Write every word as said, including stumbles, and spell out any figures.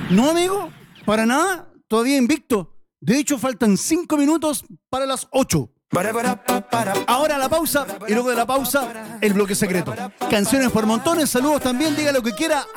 No, amigo, para nada, todavía invicto. De hecho, faltan cinco minutos para las ocho. Ahora la pausa y luego de la pausa, el bloque secreto. Canciones por montones, saludos también, diga lo que quiera.